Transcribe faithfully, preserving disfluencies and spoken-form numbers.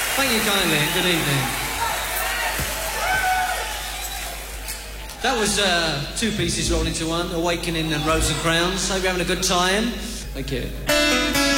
Thank you kindly, and good evening. That was uh, two pieces rolled into one, Awakening and Rose and Crowns. Hope you're having a good time. Thank you.